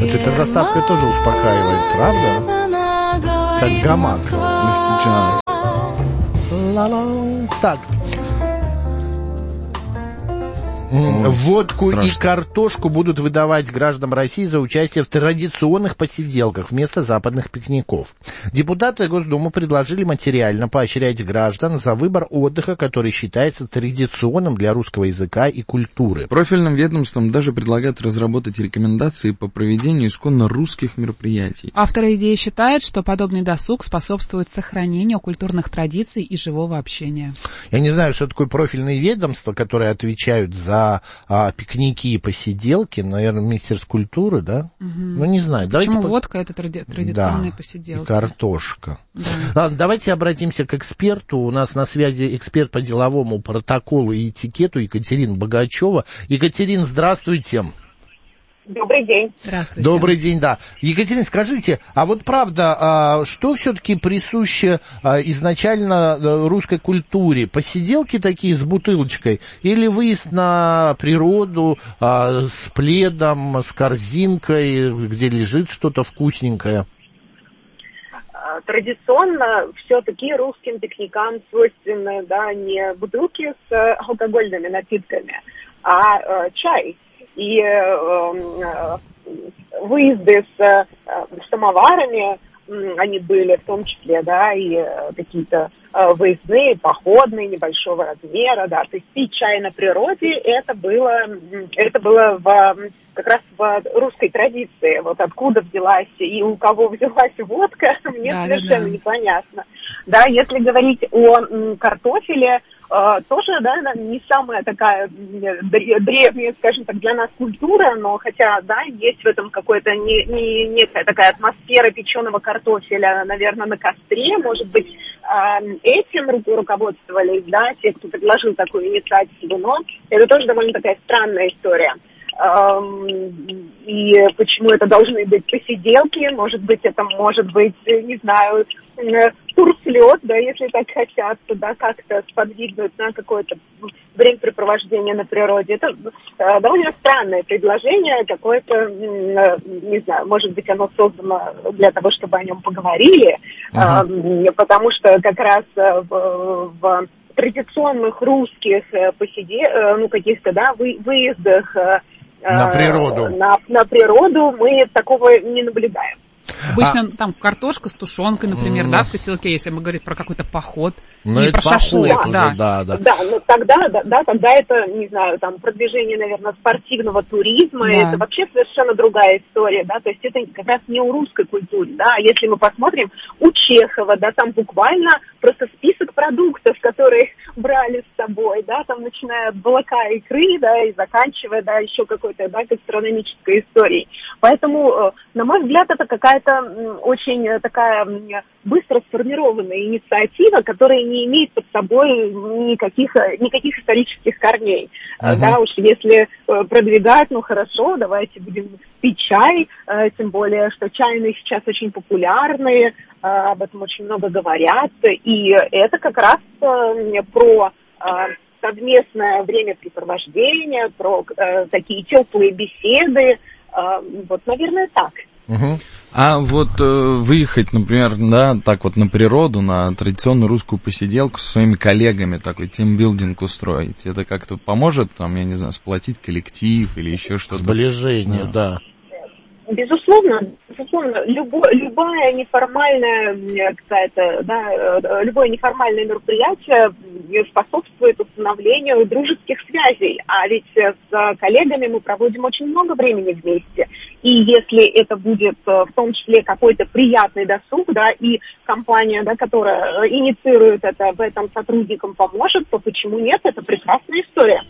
Вот эта заставка тоже успокаивает, правда? Как гамак. Легкий джаз. Так. Водку страшно. и картошку будут выдавать гражданам России за участие в традиционных посиделках вместо западных пикников. Депутаты Госдумы предложили материально поощрять граждан за выбор отдыха, который считается традиционным для русского языка и культуры. Профильным ведомствам даже предлагают разработать рекомендации по проведению исконно русских мероприятий. Авторы идеи считают, что подобный досуг способствует сохранению культурных традиций и живого общения. Я не знаю, что такое профильные ведомства, которые отвечают за пикники и посиделки. Наверное, Министерство культуры, да? Угу. Ну, не знаю. Почему водка — это традиционные да, посиделки? И картошка. Да. Ладно, давайте обратимся к эксперту. У нас на связи эксперт по деловому протоколу и этикету Екатерина Богачева. Екатерина, здравствуйте. Добрый день. Здравствуйте. Добрый день, да. Екатерина, скажите, а вот правда, что все-таки присуще изначально русской культуре? Посиделки такие с бутылочкой или выезд на природу с пледом, с корзинкой, где лежит что-то вкусненькое? Традиционно все-таки русским пикникам свойственны, да, не бутылки с алкогольными напитками, а чай. И выезды с самоварами, они были в том числе, да, и какие-то выездные, походные, небольшого размера, да, то есть пить чай на природе, это было как раз в русской традиции. Вот откуда взялась и у кого взялась водка, мне совершенно непонятно. Да, если говорить о картофеле, тоже, да, не самая такая древняя, скажем так, для нас культура, но хотя, да, есть в этом какая-то некая такая атмосфера печеного картофеля, наверное, на костре, может быть, этим руководствовались, да, те, кто предложил такую инициативу, но это тоже довольно такая странная история. И почему это должны быть посиделки, может быть, не знаю, турслет, да, если так хотят, да, как-то сподвигнуть на какое-то времяпрепровождение на природе. Это довольно странное предложение, какое-то, не знаю, может быть, оно создано для того, чтобы о нем поговорили, потому что как раз в традиционных русских каких-то, да, выездах на природу. На природу мы такого не наблюдаем. Обычно там картошка с тушенкой, например, да, в котелке, если мы говорим про какой-то поход, ну, или про шашлык. Уже, да. Да, но тогда это, не знаю, там продвижение, наверное, спортивного туризма, да. Это вообще совершенно другая история, да, то есть это как раз не у русской культуры, да, если мы посмотрим у Чехова, да, там буквально просто список продуктов, которые брали с собой, да, там начиная от молока и икры, да, и заканчивая, да, еще какой-то, да, гастрономической историей. Поэтому, на мой взгляд, это какая-то очень такая быстро сформированная инициатива, которая не имеет под собой никаких исторических корней. Да, уж если продвигать, ну хорошо, давайте будем пить чай, тем более, что чайные сейчас очень популярны, об этом очень много говорят, и это как раз про совместное времяпрепровождение, про такие теплые беседы, вот, наверное, так. А вот выехать, например, да, так вот на природу, на традиционную русскую посиделку со своими коллегами, такой тимбилдинг устроить, это как-то поможет, там, я не знаю, сплотить коллектив или еще что-то? Сближение, да. Безусловно, любое неформальное какая-то, да, любое неформальное мероприятие способствует установлению дружеских связей, а ведь с коллегами мы проводим очень много времени вместе, и если это будет в том числе какой-то приятный досуг, да, и компания, да, которая инициирует это, в этом сотрудникам поможет, то почему нет, это прекрасная история.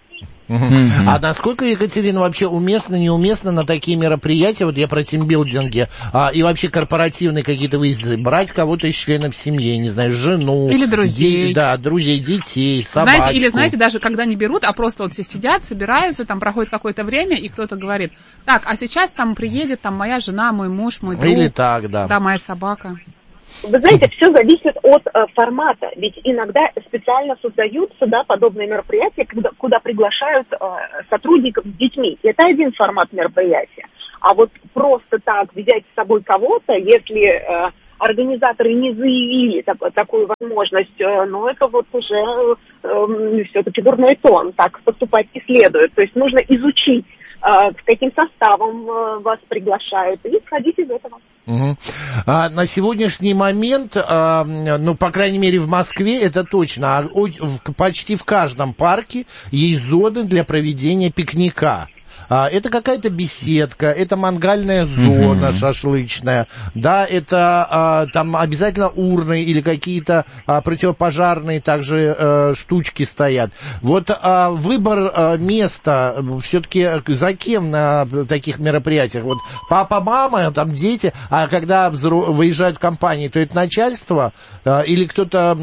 А насколько, Екатерина, вообще уместно, неуместно на такие мероприятия, вот я про тимбилдинги, и вообще корпоративные какие-то выезды, брать кого-то из членов семьи, не знаю, жену. Или друзей. Друзей, детей, собачку. Знаете, даже когда не берут, а просто вот все сидят, собираются, там проходит какое-то время, и кто-то говорит, так, а сейчас там приедет там моя жена, мой муж, мой друг. Или так, да. Да, моя собака. Вы знаете, все зависит от формата, ведь иногда специально создаются, да, подобные мероприятия, куда приглашают сотрудников с детьми. Это один формат мероприятия. А вот просто так взять с собой кого-то, если организаторы не заявили такую возможность, но это вот уже все-таки дурной тон, так поступать не следует. То есть нужно изучить, с каким составом вас приглашают, и исходить из этого. Угу. На сегодняшний момент, по крайней мере в Москве, это точно, почти в каждом парке есть зоны для проведения пикника. Это какая-то беседка, это мангальная зона шашлычная, да, это там обязательно урны или какие-то противопожарные также штучки стоят. Вот выбор места все-таки за кем на таких мероприятиях? Вот папа, мама, там дети, а когда выезжают компании, то это начальство или кто-то,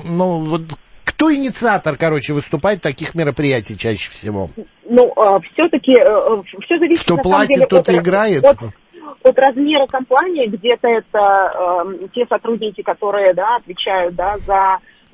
кто инициатор, выступает в таких мероприятий чаще всего? Все-таки все зависит, кто на платит, самом деле, тот и играет. От размера компании. Где-то это те сотрудники, которые, отвечают, за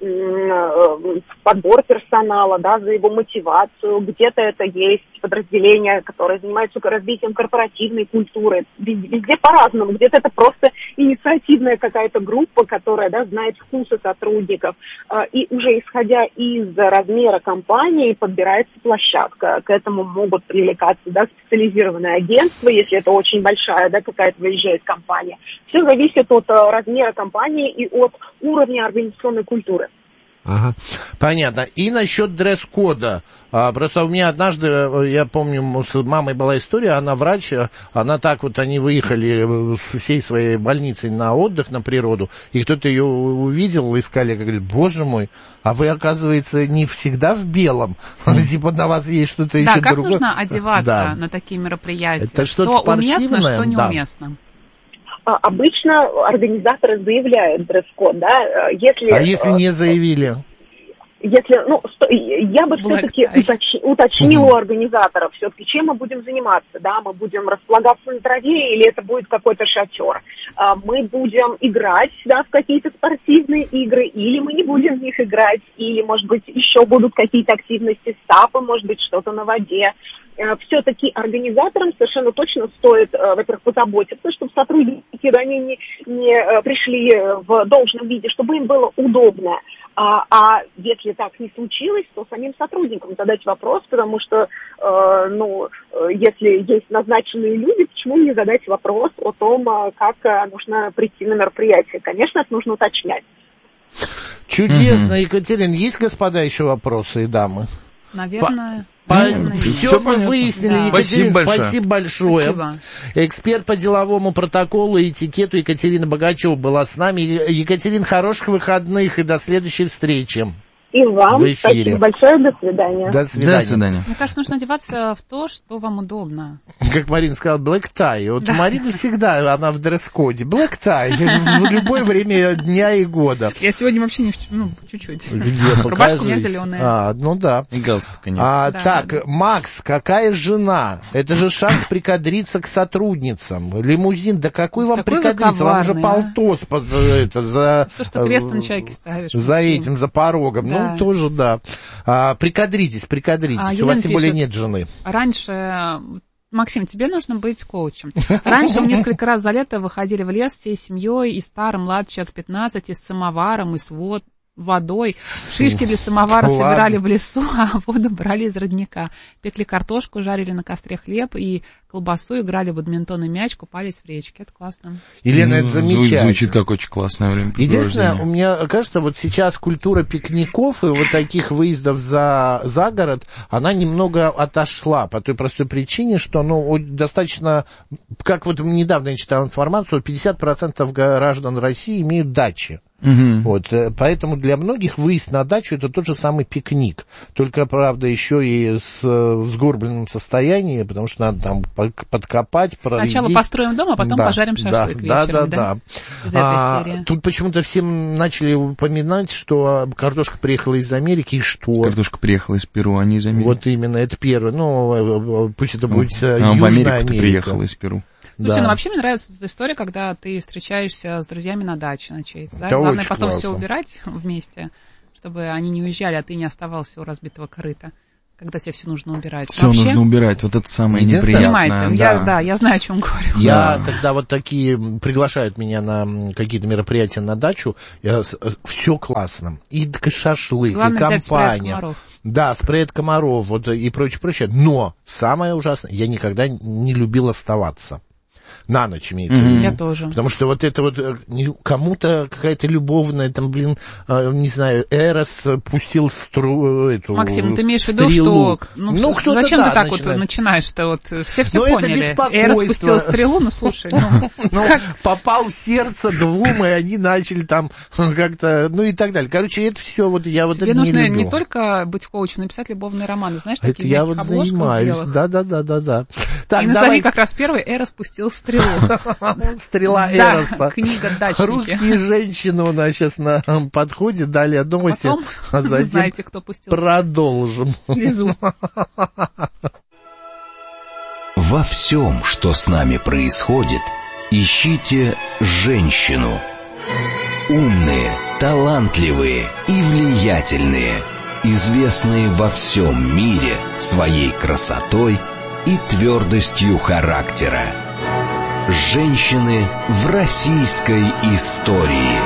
подбор персонала, за его мотивацию. Где-то это есть подразделения, которые занимаются развитием корпоративной культуры. Везде по-разному. Где-то это просто инициативная какая-то группа, которая, знает вкусы сотрудников. И уже исходя из размера компании подбирается площадка. К этому могут привлекаться, специализированные агентства, если это очень большая, какая-то выезжает компания. Все зависит от размера компании и от уровня организационной культуры. Ага, понятно. И насчет дресс-кода. Просто у меня однажды, я помню, с мамой была история, она врач, они выехали с всей своей больницей на отдых, на природу, и кто-то ее увидел из коллег и говорит: боже мой, а вы, оказывается, не всегда в белом, типа на вас есть что-то еще как другое. нужно одеваться на такие мероприятия? Это что уместно, что неуместно? Обычно организаторы заявляют дресс-код, если не заявили? Я бы все-таки уточнила у организаторов, все-таки чем мы будем заниматься, мы будем располагаться на траве или это будет какой-то шатер, мы будем играть, в какие-то спортивные игры, или мы не будем в них играть, или, может быть, еще будут какие-то активности стапы, может быть, что-то на воде. Все-таки организаторам совершенно точно стоит, во-первых, позаботиться, чтобы сотрудники, они не пришли в должном виде, чтобы им было удобно. А если так не случилось, то самим сотрудникам задать вопрос, потому что, если есть назначенные люди, почему не задать вопрос о том, как нужно прийти на мероприятие? Конечно, это нужно уточнять. Чудесно, Екатерина. Есть, господа, еще вопросы и дамы? Наверное... Все мы выяснили, Екатерина, спасибо большое. Спасибо. Эксперт по деловому протоколу и этикету Екатерина Богачева была с нами. Екатерина, хороших выходных и до следующей встречи. И вам спасибо большое, до свидания. До свидания. Мне кажется, нужно одеваться в то, что вам удобно. Как Марина сказала, black tie. Вот Марина всегда, она в дресс-коде. Black tie в любое время дня и года. Я сегодня вообще чуть-чуть. Где? Рубашка у меня зеленая. Да. И галстука нет. Так, Макс, какая жена? Это же шанс прикадриться к сотрудницам. Лимузин, да какой вам прикадриться? Вам же полтос что крест на чайке ставишь. За этим, за порогом. Ну, тоже, да. Прикадритесь. У вас тем более нет жены. Раньше... Максим, тебе нужно быть коучем. Раньше мы несколько раз за лето выходили в лес всей семьей, и старым, младший человек 15, и с самоваром, и с водой. Шишки для самовара собирали в лесу, а воду брали из родника. Пекли картошку, жарили на костре хлеб и колбасу, играли в бадминтон и мяч, купались в речке. Это классно. Елена, это замечательно. Звучит как очень классное время. Единственное, у меня кажется, вот сейчас культура пикников и вот таких выездов за город, она немного отошла по той простой причине, что, достаточно, как вот недавно я читал информацию, 50% граждан России имеют дачи. Вот, поэтому для многих выезд на дачу это тот же самый пикник, только, правда, еще и в сгорбленном состоянии, потому что надо там подкопать, проредить. Сначала построим дом, а потом пожарим шашлык вечером, да. Из этой серии. Тут почему-то все начали упоминать, что картошка приехала из Америки, и что? Картошка приехала из Перу, а не из Америки. Вот именно, это первое, пусть это будет Южная Америка. Приехала из Перу. Слушай, вообще мне нравится эта история, когда ты встречаешься с друзьями на даче ночей. Да? Это Главное очень потом классно. все убирать вместе, чтобы они не уезжали, а ты не оставался у разбитого корыта. когда тебе все нужно убирать. Все нужно убирать, вот это самое неприятное. Понимаете, я знаю, о чем говорю. Когда вот такие приглашают меня на какие-то мероприятия на дачу, все классно. И шашлык, главное, и компания. Да, спрей от комаров, вот, и прочее. Но самое ужасное, я никогда не любил оставаться. На ночь имеется в виду. Я тоже. Потому что вот это вот кому-то какая-то любовная, там, не знаю, Эрос пустил эту Максим, ты имеешь в виду, стрелу. что... зачем ты так вот начинаешь-то? Вот все поняли. Эрос пустил стрелу, слушай. Попал в сердце двум, и они начали там как-то, и так далее. Короче, это все вот я вот это не люблю. Тебе нужно не только быть коучем, но и писать любовные романы. Знаешь, такие это я вот занимаюсь. Да. И назови как раз первый «Эрос пустил стрелу». Стрела Эроса. Да, книга «Дачники». Русские женщины у нас сейчас на подходе, далее новости, а затем знаете, кто пустил продолжим. Слезу. Во всем, что с нами происходит, ищите женщину. Умные, талантливые и влиятельные, известные во всем мире своей красотой и твердостью характера. Женщины в российской истории.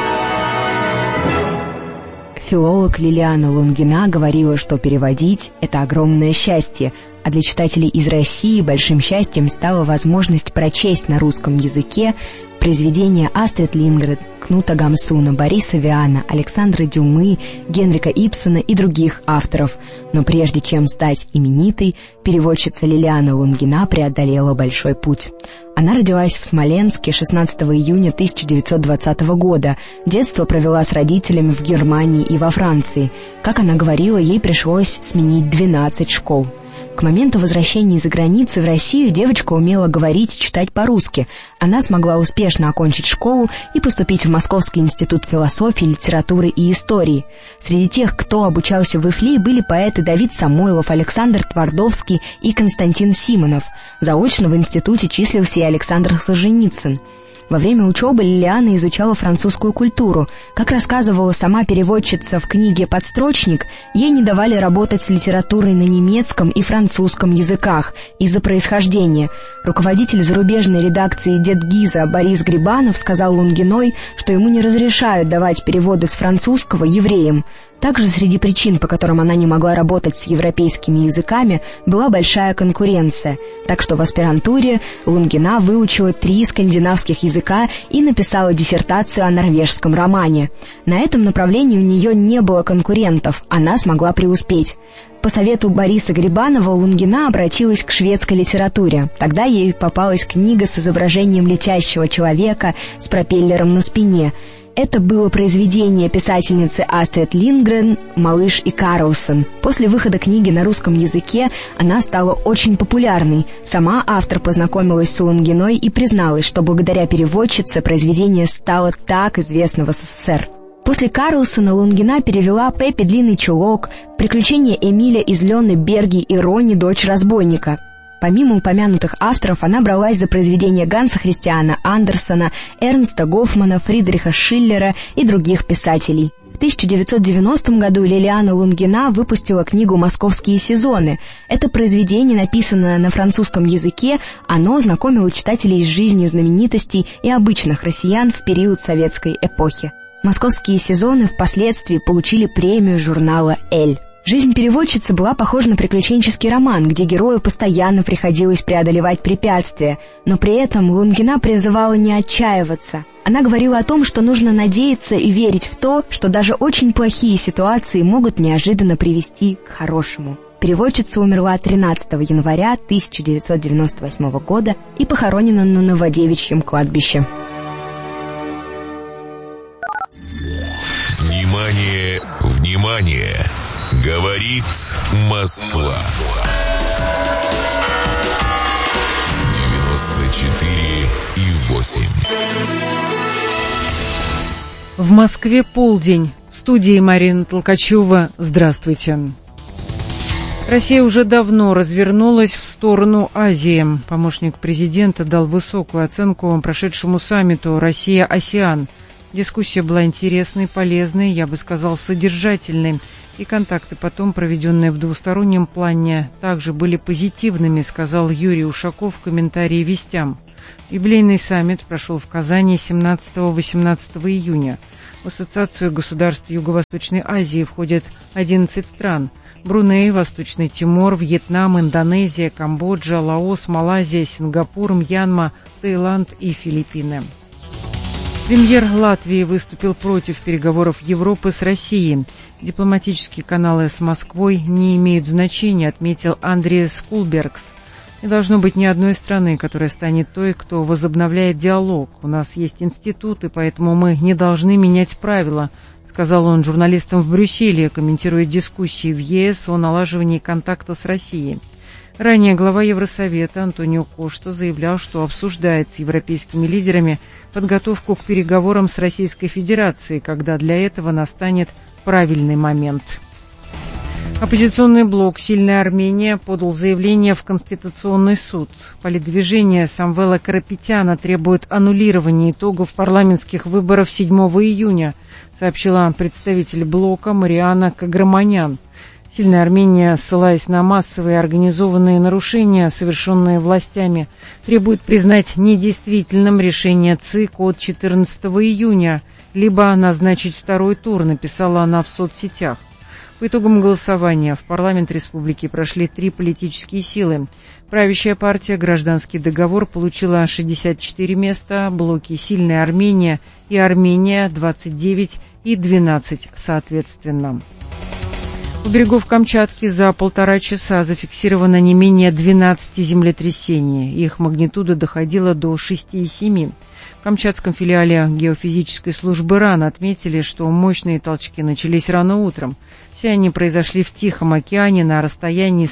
Филолог Лилиана Лунгина говорила, что переводить – это огромное счастье, а для читателей из России большим счастьем стала возможность прочесть на русском языке произведения Астрид Линдгрен, Кнута Гамсуна, Бориса Виана, Александра Дюмы, Генрика Ибсена и других авторов. Но прежде чем стать именитой, переводчица Лилиана Лунгина преодолела большой путь. Она родилась в Смоленске 16 июня 1920 года. Детство провела с родителями в Германии и во Франции. Как она говорила, ей пришлось сменить 12 школ. К моменту возвращения из-за границы в Россию девочка умела говорить и читать по-русски. Она смогла успешно окончить школу и поступить в Московский институт философии, литературы и истории. Среди тех, кто обучался в ИФЛИ, были поэты Давид Самойлов, Александр Твардовский и Константин Симонов. Заочно в институте числился и Александр Солженицын. Во время учебы Лилиана изучала французскую культуру. Как рассказывала сама переводчица в книге «Подстрочник», ей не давали работать с литературой на немецком и французском языках из-за происхождения. Руководитель зарубежной редакции «Дед Гиза» Борис Грибанов сказал Лунгиной, что ему не разрешают давать переводы с французского евреям. Также среди причин, по которым она не могла работать с европейскими языками, была большая конкуренция. Так что в аспирантуре Лунгина выучила 3 скандинавских языка и написала диссертацию о норвежском романе. На этом направлении у нее не было конкурентов, она смогла преуспеть. По совету Бориса Грибанова Лунгина обратилась к шведской литературе. Тогда ей попалась книга с изображением летящего человека с пропеллером на спине. Это было произведение писательницы Астрид Линдгрен «Малыш и Карлсон». После выхода книги на русском языке она стала очень популярной. Сама автор познакомилась с Лунгиной и призналась, что благодаря переводчице произведение стало так известно в СССР. После Карлсона Лунгина перевела «Пеппи Длинный чулок», «Приключения Эмиля из Лены Берги» и «Ронни, дочь разбойника». Помимо упомянутых авторов, она бралась за произведения Ганса Христиана Андерсена, Эрнста Гофмана, Фридриха Шиллера и других писателей. В 1990 году Лилиана Лунгина выпустила книгу «Московские сезоны». Это произведение, написанное на французском языке, оно знакомило читателей с жизнью знаменитостей и обычных россиян в период советской эпохи. «Московские сезоны» впоследствии получили премию журнала «Эль». Жизнь переводчицы была похожа на приключенческий роман, где герою постоянно приходилось преодолевать препятствия, но при этом Лунгина призывала не отчаиваться. Она говорила о том, что нужно надеяться и верить в то, что даже очень плохие ситуации могут неожиданно привести к хорошему. Переводчица умерла 13 января 1998 года и похоронена на Новодевичьем кладбище. Внимание, внимание! Говорит Москва. 94,8. В Москве полдень. В студии Марина Толкачева. Здравствуйте. Россия уже давно развернулась в сторону Азии. Помощник президента дал высокую оценку прошедшему саммиту «Россия-АСЕАН». Дискуссия была интересной, полезной, я бы сказал, содержательной. И контакты потом, проведенные в двустороннем плане, также были позитивными, сказал Юрий Ушаков в комментарии «Вестям». Юбилейный саммит прошел в Казани 17-18 июня. В Ассоциацию государств Юго-Восточной Азии входят 11 стран: Бруней, Восточный Тимор, Вьетнам, Индонезия, Камбоджа, Лаос, Малайзия, Сингапур, Мьянма, Таиланд и Филиппины. Премьер Латвии выступил против переговоров Европы с Россией. Дипломатические каналы с Москвой не имеют значения, отметил Андриас Кулбергс. Не должно быть ни одной страны, которая станет той, кто возобновляет диалог. У нас есть институты, поэтому мы не должны менять правила, сказал он журналистам в Брюсселе, комментируя дискуссии в ЕС о налаживании контакта с Россией. Ранее глава Евросовета Антонио Кошта заявлял, что обсуждает с европейскими лидерами подготовку к переговорам с Российской Федерацией, когда для этого настанет правильный момент. Оппозиционный блок «Сильная Армения» подал заявление в Конституционный суд. Политдвижение Самвела Карапетяна требует аннулирования итогов парламентских выборов 7 июня, сообщила представитель блока Мариана Каграманян. «Сильная Армения», ссылаясь на массовые организованные нарушения, совершенные властями, требует признать недействительным решение ЦИК от 14 июня, либо назначить второй тур, написала она в соцсетях. По итогам голосования в парламент республики прошли 3 политические силы. Правящая партия «Гражданский договор» получила 64 места, блоки «Сильная Армения» и «Армения» 29 и 12 соответственно. У берегов Камчатки за 1,5 часа зафиксировано не менее 12 землетрясений. Их магнитуда доходила до 6,7. В камчатском филиале геофизической службы РАН отметили, что мощные толчки начались рано утром. Все они произошли в Тихом океане на расстоянии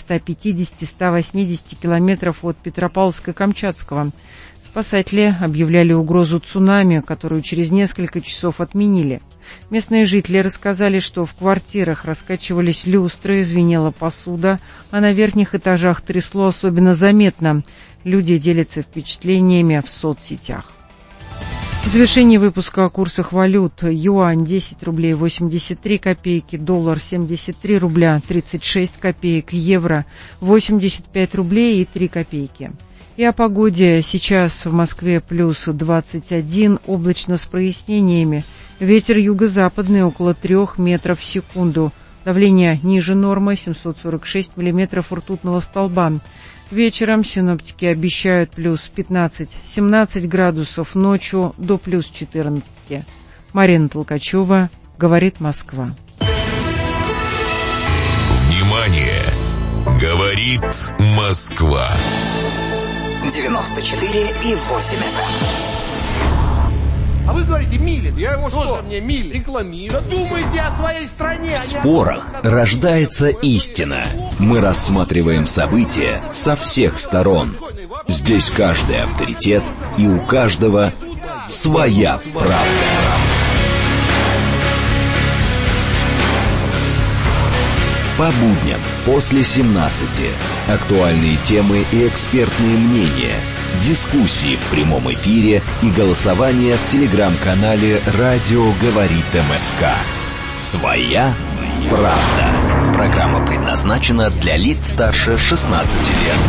150-180 километров от Петропавловска-Камчатского. Спасатели объявляли угрозу цунами, которую через несколько часов отменили. Местные жители рассказали, что в квартирах раскачивались люстры, звенела посуда, а на верхних этажах трясло особенно заметно. Люди делятся впечатлениями в соцсетях. В завершении выпуска о курсах валют. Юань 10 рублей 83 копейки, доллар 73 рубля 36 копеек, евро 85 рублей и 3 копейки. И о погоде. Сейчас в Москве плюс 21, облачно с прояснениями. Ветер юго-западный около 3 метров в секунду. Давление ниже нормы 746 миллиметров ртутного столба. Вечером синоптики обещают плюс 15-17 градусов, ночью до плюс 14. Марина Толкачева, говорит Москва. Внимание! Говорит Москва. 94,8 FM. А вы говорите, Милин. Я его что? Мне Милин. Рекламирую. Да думайте о своей стране. В спорах рождается истина. Мы рассматриваем события со всех сторон. Здесь каждый авторитет, и у каждого своя правда. По будням после 17. Актуальные темы и экспертные мнения. Дискуссии в прямом эфире и голосование в телеграм-канале «Радио говорит МСК». Своя правда. Программа предназначена для лиц старше 16 лет.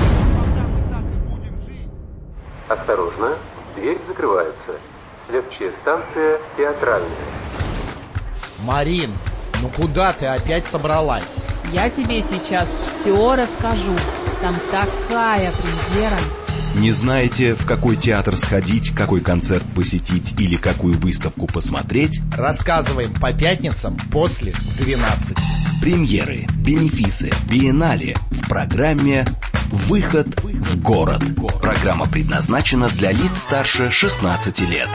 Осторожно, дверь закрывается. Следующая станция театральная. Марин, ну куда ты опять собралась? Я тебе сейчас все расскажу. Там такая премьера. Не знаете, в какой театр сходить, какой концерт посетить или какую выставку посмотреть? Рассказываем по пятницам после 12. Премьеры, бенефисы, биеннале в программе «Выход в город». Программа предназначена для лиц старше 16 лет.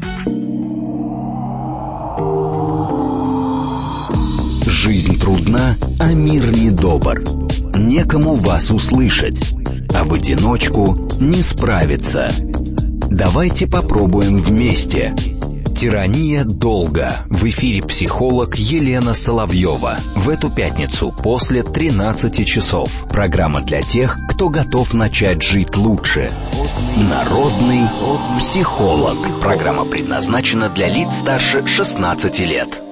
Жизнь трудна, а мир недобр. Некому вас услышать, а в одиночку не справиться. Давайте попробуем вместе. «Тирания долго». В эфире психолог Елена Соловьева. В эту пятницу после 13 часов. Программа для тех, кто готов начать жить лучше. Народный психолог. Программа предназначена для лиц старше 16 лет.